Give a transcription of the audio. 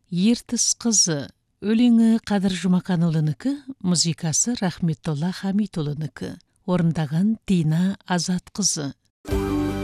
Ертіс қызы. Өлеңі Қадыр Жұмаканұлынікі, музыкасы Рахметолла Хамитұлынікі. Орындаған Дина Азат қызы.